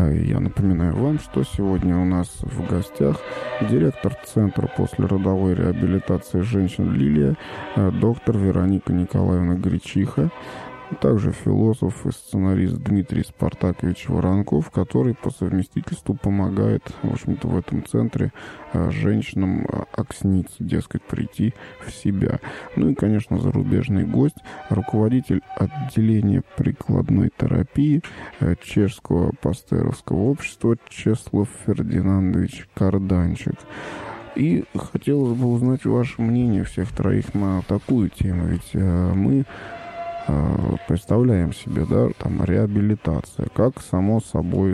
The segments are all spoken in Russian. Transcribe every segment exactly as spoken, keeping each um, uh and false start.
Я напоминаю вам, что сегодня у нас в гостях директор Центра послеродовой реабилитации женщин «Лилия», доктор Вероника Николаевна Гречиха, также философ и сценарист Дмитрий Спартакович Воронков, который по совместительству помогает, в общем-то, в этом центре женщинам оксниться, дескать, прийти в себя. Ну и, конечно, зарубежный гость, руководитель отделения прикладной терапии Чешского пастеровского общества Чеслав Фердинандович Карданчик. И хотелось бы узнать ваше мнение всех троих на такую тему, ведь мы представляем себе, да, там, реабилитация, как само собой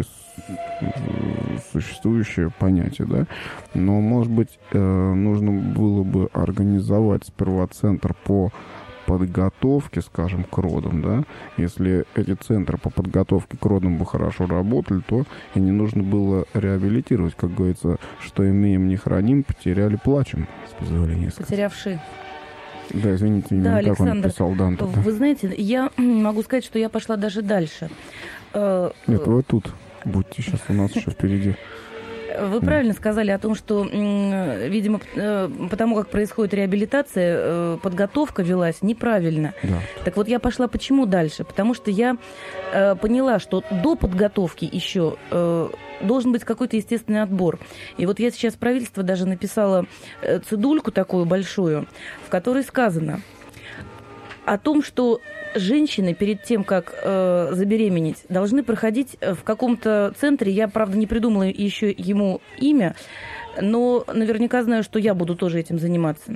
существующее понятие, да, но, может быть, нужно было бы организовать сперва центр по подготовке, скажем, к родам, да, если эти центры по подготовке к родам бы хорошо работали, то и не нужно было реабилитировать, как говорится, что имеем не храним, потеряли плачем, с позволения сказать. Потерявши. Да, извините, именно да, так Александр, он написал Данте. Вы знаете, я могу сказать, что я пошла даже дальше. Нет, вы тут будьте сейчас у нас еще впереди. Вы правильно сказали о том, что, видимо, потому как происходит реабилитация, подготовка велась неправильно. Да. Так вот, я пошла почему дальше? Потому что я поняла, что до подготовки еще должен быть какой-то естественный отбор. И вот я сейчас в правительство даже написала цедульку такую большую, в которой сказано о том, что женщины перед тем, как э, забеременеть, должны проходить в каком-то центре. Я, правда, не придумала еще ему имя, но наверняка знаю, что я буду тоже этим заниматься.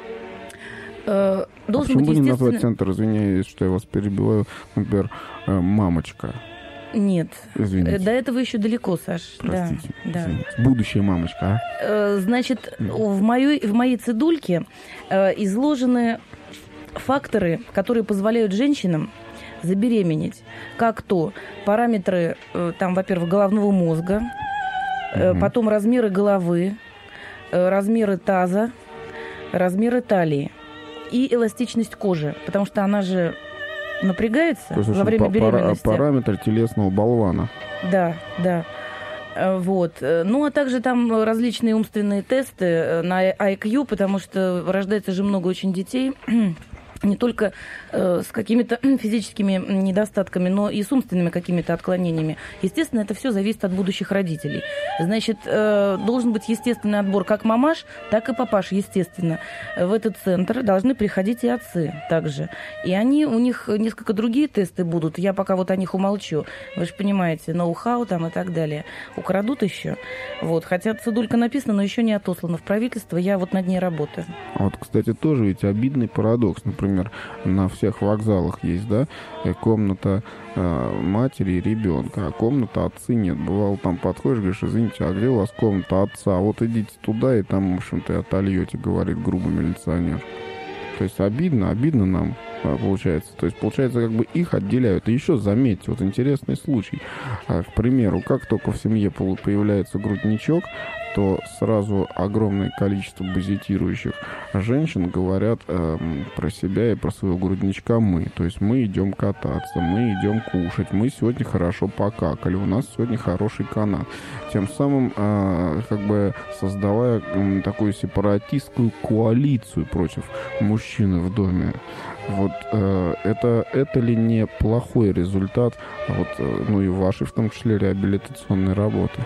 Э, должен а почему быть, бы не естественно... назвать центр, извиняюсь, что я вас перебиваю, например, э, «Мамочка»? Нет. Извините. До этого еще далеко, Саш. Простите. Да, извините. да. Будущая мамочка, а? Значит, в моей, в моей цедульке изложены факторы, которые позволяют женщинам забеременеть. Как то параметры, там, во-первых, головного мозга, угу. потом размеры головы, размеры таза, размеры талии и эластичность кожи, потому что она же напрягается во время беременности. Параметр телесного болвана. Да, да. Вот. Ну, а также там различные умственные тесты на ай кью, потому что рождается же много очень детей, не только э, с какими-то физическими недостатками, но и с умственными какими-то отклонениями. Естественно, это все зависит от будущих родителей. Значит, э, должен быть естественный отбор как мамаш, так и папаш, естественно. В этот центр должны приходить и отцы также. И они, у них несколько другие тесты будут. Я пока вот о них умолчу. Вы же понимаете, ноу-хау там и так далее. Украдут еще. Вот. Хотя цедулька написана, но еще не отослана в правительство. Я вот над ней работаю. А вот, кстати, тоже ведь обидный парадокс. Например, на всех вокзалах есть, да, комната э, матери и ребенка, а комната отцы нет. Бывало, там подходишь, говоришь, извините, а где у вас комната отца? А вот идите туда, и там, в общем-то, и отольете, говорит грубый милиционер. То есть обидно, обидно нам, получается. То есть, получается, как бы их отделяют. И еще заметьте, вот интересный случай. К примеру, как только в семье появляется грудничок, то сразу огромное количество базитирующих женщин говорят э, про себя и про своего грудничка «мы». То есть мы идем кататься, мы идем кушать, мы сегодня хорошо покакали, у нас сегодня хороший канат. Тем самым э, как бы создавая э, такую сепаратистскую коалицию против мужчины в доме. Вот э, это, это ли не плохой результат, вот, э, ну и вашей в том числе реабилитационной работы?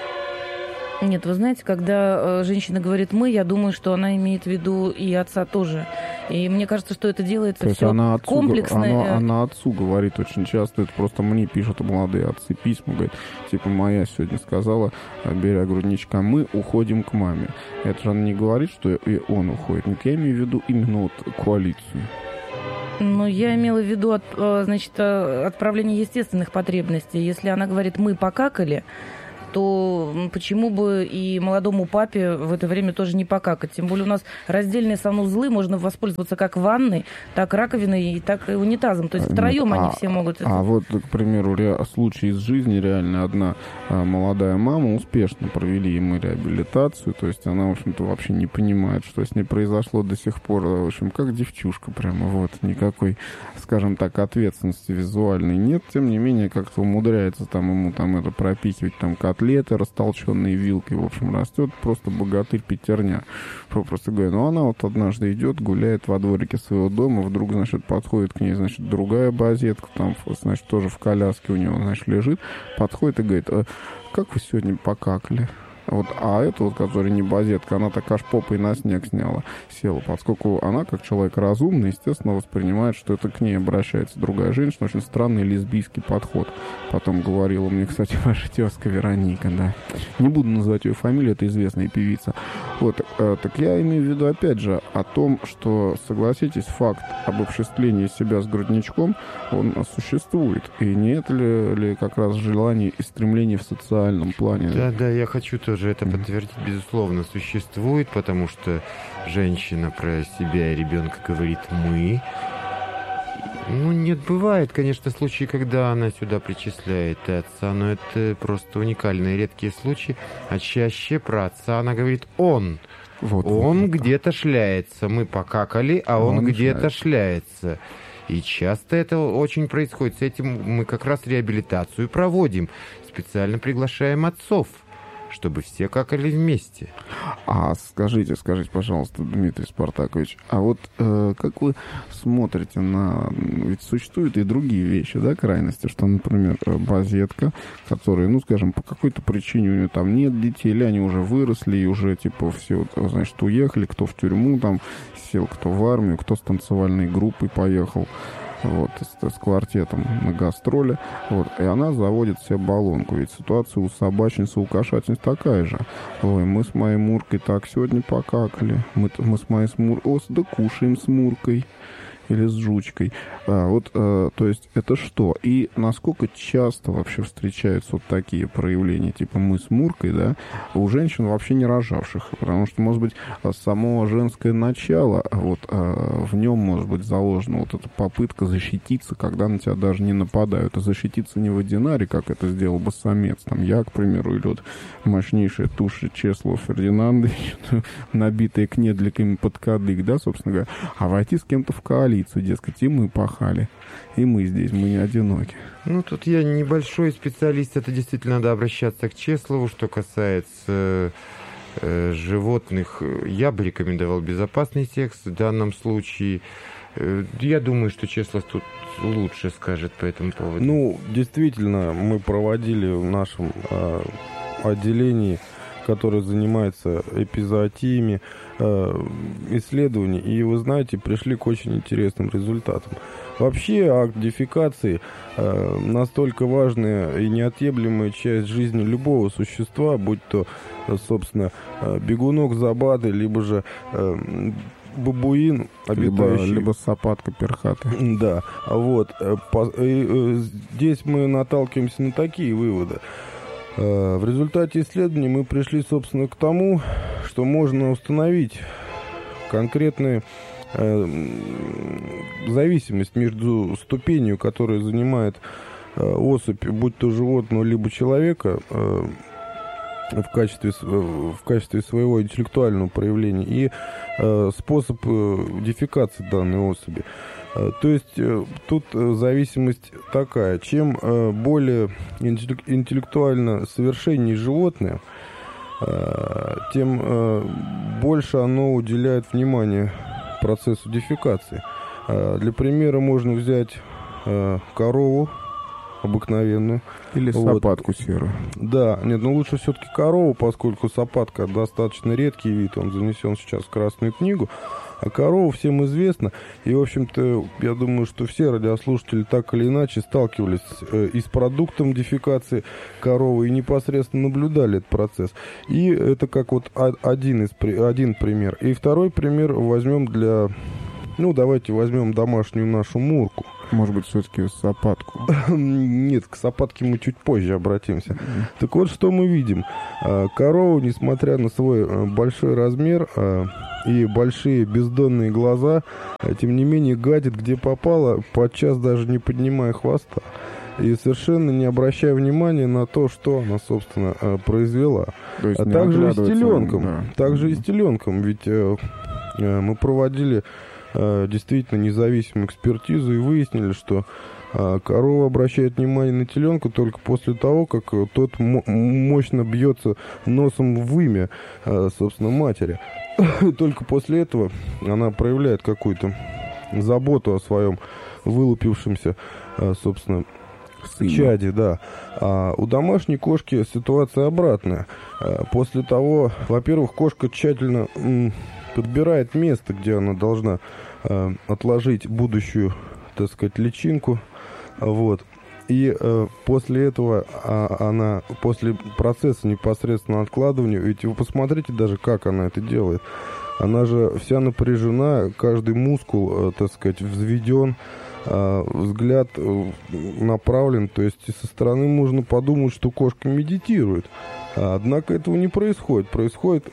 Нет, вы знаете, когда э, женщина говорит «мы», я думаю, что она имеет в виду и отца тоже. И мне кажется, что это делается все комплексно. Она, она отцу говорит очень часто, это просто мне пишут молодые отцы письма, говорят, типа, моя сегодня сказала, беря грудничка, мы уходим к маме. Это же она не говорит, что и он уходит. Нет, я имею в виду именно вот коалицию. Ну, я имела в виду, от, значит, отправление естественных потребностей. Если она говорит «мы покакали», то почему бы и молодому папе в это время тоже не покакать? Тем более у нас раздельные санузлы, можно воспользоваться как ванной, так раковиной и так и унитазом. То есть втроем Нет, они а, все могут... А вот, к примеру, ре... случай из жизни реально. Одна а, молодая мама, успешно провели ему реабилитацию, то есть она, в общем-то, вообще не понимает, что с ней произошло до сих пор. В общем, как девчушка прямо, вот, никакой, скажем так, ответственности визуальной нет. Тем не менее, как-то умудряется там ему там это пропихивать, там котлеты растолченные вилкой, в общем, растет просто богатырь пятерня. Просто говоря, ну она вот однажды идет, гуляет во дворике своего дома, вдруг, значит, подходит к ней, значит, другая базетка, там, значит, тоже в коляске у него, значит, лежит, подходит и говорит: а как вы сегодня покакали? Вот, а эта вот, которая не базетка, она так аж попой на снег сняла, села, поскольку она, как человек разумный, естественно, воспринимает, что это к ней обращается другая женщина. Очень странный лесбийский подход. Потом говорила мне, кстати, ваша тезка Вероника, да. Не буду называть ее фамилию, это известная певица. Вот, э, так я имею в виду, опять же, о том, что, согласитесь, факт обобществления себя с грудничком, он существует. И не это ли, ли как раз желание и стремление в социальном плане? Да, да, я хочу тоже это подтвердить, безусловно, существует, потому что женщина про себя и ребенка говорит «мы». Ну, нет, бывает, конечно, случаи, когда она сюда причисляет и отца, но это просто уникальные, редкие случаи. А чаще про отца она говорит «он». Вот, он вот, где-то шляется. Мы покакали, а он, он где-то шляется. И часто это очень происходит. С этим мы как раз реабилитацию проводим. Специально приглашаем отцов, чтобы все какали вместе. А скажите, скажите, пожалуйста, Дмитрий Спартакович, а вот э, как вы смотрите на... Ведь существуют и другие вещи, да, крайности, что, например, базетка, которая, ну, скажем, по какой-то причине у нее там нет детей, или они уже выросли, и уже, типа, все, значит, уехали, кто в тюрьму там сел, кто в армию, кто с танцевальной группой поехал. Вот, с, с квартетом на гастроли, вот, и она заводит себе баллонку, ведь ситуация у собачницы, у кошатниц такая же. Ой, мы с моей Муркой так сегодня покакали, мы, мы с моей с Мур... О, да кушаем с Муркой или с жучкой. А, вот, а, то есть, это что? И насколько часто вообще встречаются вот такие проявления, типа мы с Муркой, да, у женщин вообще не рожавших, потому что, может быть, само женское начало, вот, а, в нем, может быть, заложена вот эта попытка защититься, когда на тебя даже не нападают, а защититься не в одинаре, как это сделал бы самец, там, я, к примеру, или вот мощнейшая туша Чеслова Фердинандовича, набитая кнедликами под кадык, да, собственно говоря, а войти с кем-то в коалицию, дескать, и мы пахали, и мы здесь, мы не одиноки. Ну, тут я небольшой специалист, это действительно надо обращаться к Чеслову. Что касается э, животных, я бы рекомендовал безопасный секс в данном случае. Э, я думаю, что Чеслов тут лучше скажет по этому поводу. Ну, действительно, мы проводили в нашем э, отделении, которое занимается эпизоотиями, исследований, и, вы знаете, пришли к очень интересным результатам. Вообще, акт дефекации э, настолько важная и неотъемлемая часть жизни любого существа, будь то, собственно, бегунок Забады, либо же э, бабуин, обитающий... Либо, либо сапатка перхатая. Да, вот. По, и, здесь мы наталкиваемся на такие выводы. В результате исследований мы пришли, собственно, к тому, что можно установить конкретную э, зависимость между ступенью, которую занимает э, особь, будь то животного, либо человека, э, в качестве, в качестве своего интеллектуального проявления, и э, способ э, дефекации данной особи. То есть тут зависимость такая: чем более интеллектуально совершеннее животное, тем больше оно уделяет внимание процессу дефекации. Для примера можно взять корову обыкновенную. Или вот. сапатку серую. Да, нет, ну лучше все-таки корову, поскольку сапатка достаточно редкий вид, он занесен сейчас в Красную книгу. А корова всем известна, и, в общем-то, я думаю, что все радиослушатели так или иначе сталкивались э, и с продуктом дефекации коровы, и непосредственно наблюдали этот процесс. И это как вот один, из, один пример. И второй пример возьмем для... Ну, давайте возьмем домашнюю нашу Мурку. Может быть, все-таки сапатку? Нет, к сапатке мы чуть позже обратимся. Mm-hmm. Так вот, что мы видим. Корова, несмотря на свой большой размер и большие бездонные глаза, тем не менее гадит где попало, подчас даже не поднимая хвоста. И совершенно не обращая внимания на то, что она, собственно, произвела. А также и с теленком. Да. Также mm-hmm. и с теленком. Ведь мы проводили действительно независимую экспертизу и выяснили, что корова обращает внимание на теленка только после того, как тот мощно бьется носом в вымя, собственно, матери. Только после этого она проявляет какую-то заботу о своем вылупившемся, собственно, чаде, да. А у домашней кошки ситуация обратная. После того, во-первых, кошка тщательно подбирает место, где она должна э, отложить будущую, так сказать, личинку, вот. И э, после этого а, она, после процесса непосредственно откладывания, ведь вы посмотрите даже, как она это делает. Она же вся напряжена, каждый мускул, э, так сказать, взведен, э, взгляд э, направлен. То есть со стороны можно подумать, что кошка медитирует. Однако этого не происходит. Происходит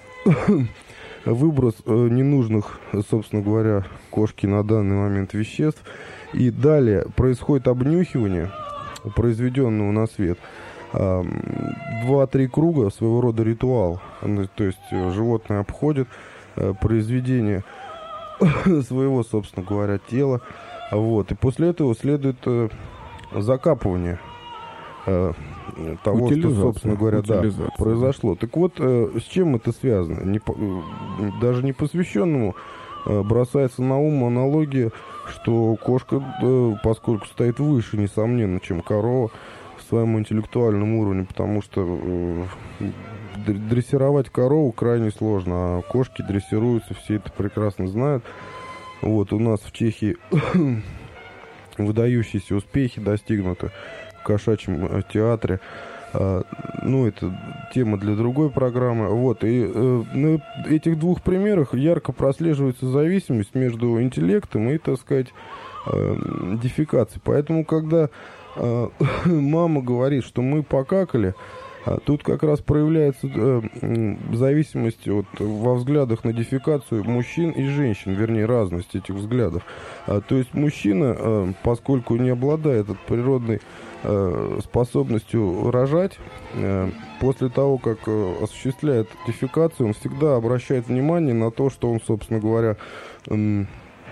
выброс э, ненужных, собственно говоря, кошки на данный момент веществ. И далее происходит обнюхивание произведенного на свет. Э, два-три круга, своего рода ритуал. То есть э, животное обходит э, произведение своего, собственно говоря, тела. Вот. И после этого следует э, закапывание э, того, что, собственно говоря, да, произошло. Так вот, э, с чем это связано? Не, э, даже непосвященному э, бросается на ум аналогия, что кошка, э, поскольку стоит выше, несомненно, чем корова в своем интеллектуальном уровне, потому что э, дрессировать корову крайне сложно, а кошки дрессируются, все это прекрасно знают. Вот, у нас в Чехии выдающиеся успехи достигнуты в кошачьем театре. А, ну, это тема для другой программы. Вот, и э, на этих двух примерах ярко прослеживается зависимость между интеллектом и, так сказать, э, дефекацией. Поэтому, когда э, мама говорит, что мы покакали, а тут как раз проявляется э, зависимость от, во взглядах на дефекацию мужчин и женщин, вернее, разность этих взглядов. А, то есть мужчина, э, поскольку не обладает природной э, способностью рожать, э, после того, как э, осуществляет дефекацию, он всегда обращает внимание на то, что он, собственно говоря, э,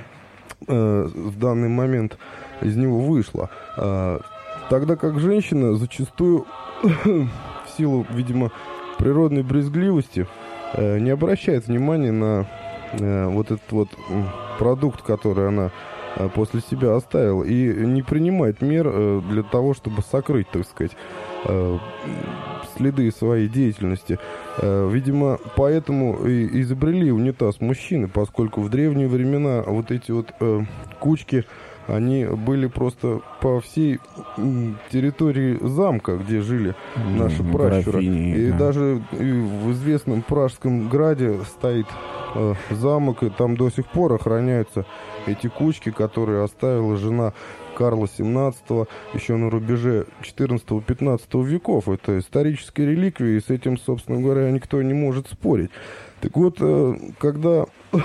э, в данный момент из него вышло. Э, тогда как женщина зачастую в силу, видимо, природной брезгливости э, не обращает внимания на э, вот этот вот продукт, который она э, после себя оставила, и не принимает мер э, для того, чтобы сокрыть, так сказать, э, следы своей деятельности. Э, видимо, поэтому и изобрели унитаз мужчины, поскольку в древние времена вот эти вот э, кучки, они были просто по всей территории замка, где жили наши mm, пращуры. И да. даже в известном Пражском граде стоит э, замок, и там до сих пор охраняются эти кучки, которые оставила жена Карла семнадцатого еще на рубеже четырнадцатого-пятнадцатого веков. Это историческая реликвия, и с этим, собственно говоря, никто не может спорить. Так вот, э, когда...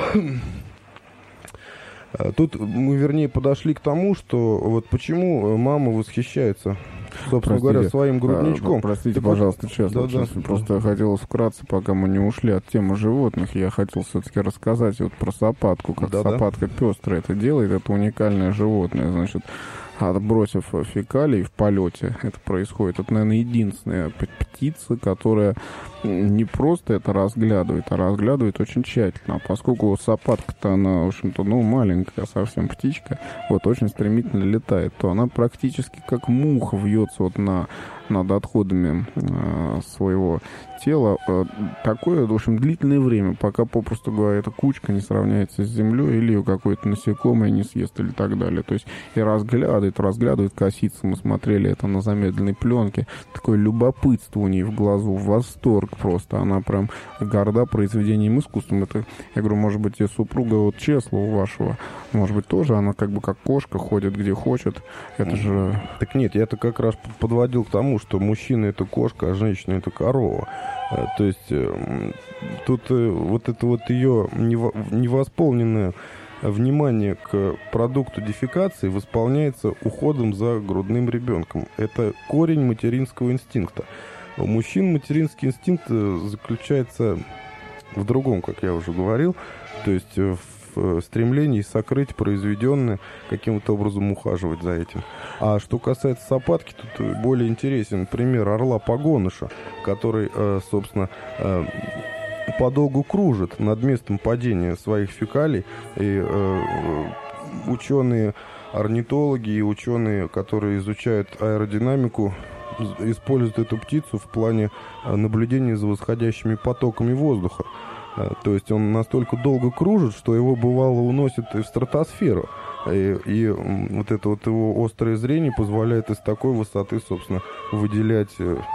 Тут мы, вернее, подошли к тому, что вот почему мама восхищается, собственно простите, говоря, своим грудничком. А, простите, так пожалуйста, честно. Да, да. Просто хотелось вкратце, пока мы не ушли от темы животных, я хотел все-таки рассказать вот про сапатку, как да, сапатка да. пестрая это делает. Это уникальное животное, значит, отбросив фекалии в полете, это происходит. Это, наверное, единственная птица, которая не просто это разглядывает, а разглядывает очень тщательно. А поскольку сапатка-то, она, в общем-то, ну, маленькая совсем птичка, вот, очень стремительно летает, то она практически как муха вьется вот на над отходами э, своего тела э, такое, в общем, длительное время, пока, попросту говоря, эта кучка не сравняется с землей или ее какое-то насекомое не съест или так далее. То есть и разглядывает, разглядывает косица. Мы смотрели это на замедленной пленке. Такое любопытство у нее в глазу, восторг просто. Она прям горда произведением искусства. Это, я говорю, может быть, и супруга вот Чеслова вашего, может быть, тоже она как бы как кошка ходит где хочет. Это же... Так нет, я-то как раз подводил к тому, что мужчина — это кошка, а женщина — это корова. То есть тут вот это вот ее невосполненное внимание к продукту дефекации восполняется уходом за грудным ребенком. Это корень материнского инстинкта. У мужчин материнский инстинкт заключается в другом, как я уже говорил, то есть в стремлении сокрыть произведенное, каким-то образом ухаживать за этим. А что касается сапатки, тут более интересен пример орла-погоныша, который, собственно, подолгу кружит над местом падения своих фекалий, и ученые, орнитологи и ученые, которые изучают аэродинамику, используют эту птицу в плане наблюдения за восходящими потоками воздуха. То есть он настолько долго кружит, что его бывало уносит в стратосферу. И, и вот это вот его острое зрение позволяет из такой высоты, собственно, выделять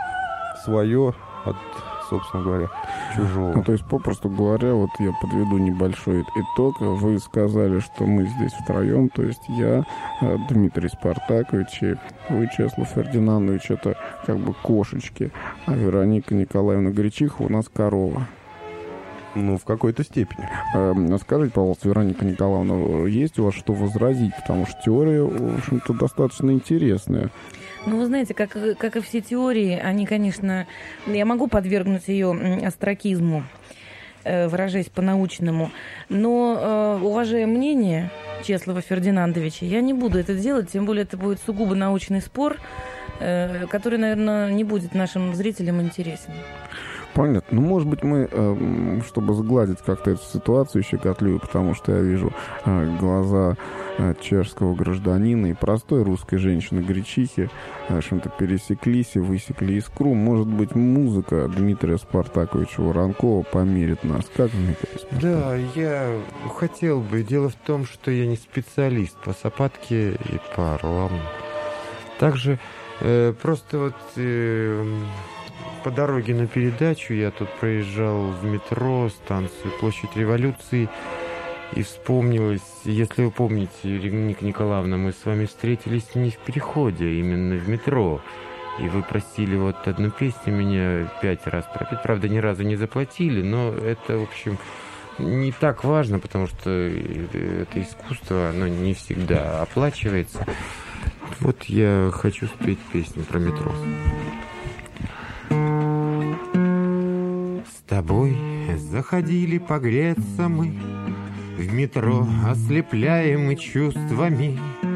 свое от, собственно говоря, чужого. Ну, то есть, попросту говоря, вот я подведу небольшой итог. Вы сказали, что мы здесь втроем, то есть я, Дмитрий Спартакович, и вы, Чеслав Фердинандович, это как бы кошечки, а Вероника Николаевна Гречиха у нас корова. Ну, в какой-то степени. Скажите, пожалуйста, Вероника Николаевна, есть у вас что возразить? Потому что теория, в общем-то, достаточно интересная. Ну, вы знаете, как, как и все теории, они, конечно... Я могу подвергнуть ее остракизму, выражаясь по-научному, но, уважая мнение Чеслава Фердинандовича, я не буду это делать, тем более это будет сугубо научный спор, который, наверное, не будет нашим зрителям интересен. Понятно. Ну, может быть, мы, чтобы сгладить как-то эту ситуацию щекотливую, потому что я вижу глаза чешского гражданина и простой русской женщины-гречихи, в общем-то, пересеклись и высекли искру. Может быть, музыка Дмитрия Спартаковича Воронкова помирит нас. Как, Дмитрий Спартакович? Да, я хотел бы. Дело в том, что я не специалист по сапатке и по орлам. Также э, просто вот... Э, По дороге на передачу я тут проезжал в метро, станцию Площадь Революции, и вспомнилось, если вы помните, Вероника Николаевна, мы с вами встретились не в переходе, а именно в метро. И вы просили вот одну песню меня пять раз пропеть. Правда, ни разу не заплатили, но это, в общем, не так важно, потому что это искусство, оно не всегда оплачивается. Вот я хочу спеть песню про метро. С тобой заходили погреться мы в метро, ослепляемы чувствами.